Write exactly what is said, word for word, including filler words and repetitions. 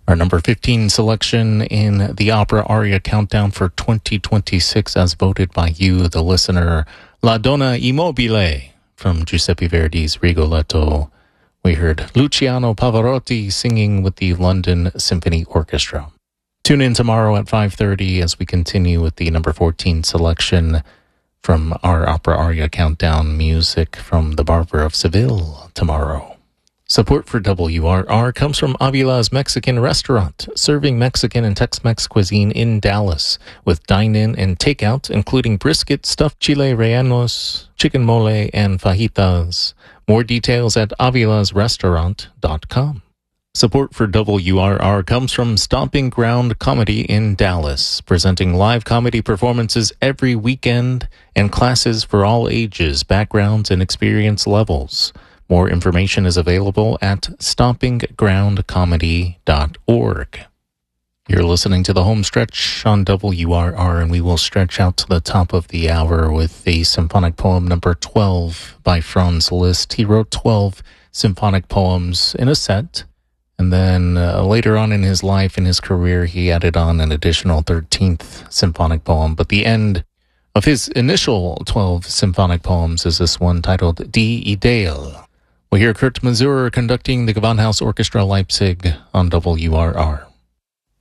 Our number fifteen selection in the Opera Aria Countdown for twenty twenty-six, as voted by you, the listener, La Donna Immobile from Giuseppe Verdi's Rigoletto. We heard Luciano Pavarotti singing with the London Symphony Orchestra. Tune in tomorrow at five thirty as we continue with the number fourteen selection from our Opera Aria Countdown, music from The Barber of Seville tomorrow. Support for W R R comes from Avila's Mexican Restaurant, serving Mexican and Tex-Mex cuisine in Dallas, with dine-in and takeout, including brisket, stuffed chile rellenos, chicken mole, and fajitas. More details at avilas restaurant dot com. Support for W R R comes from Stomping Ground Comedy in Dallas, presenting live comedy performances every weekend and classes for all ages, backgrounds, and experience levels. More information is available at stomping ground comedy dot org. You're listening to the home stretch on W R R, and we will stretch out to the top of the hour with the symphonic poem number twelve by Franz Liszt. He wrote twelve symphonic poems in a set, and then uh, later on in his life, in his career, he added on an additional thirteenth symphonic poem. But the end of his initial twelve symphonic poems is this one titled Die Ideal. We'll hear Kurt Masur conducting the Gewandhaus Orchestra Leipzig on W R R.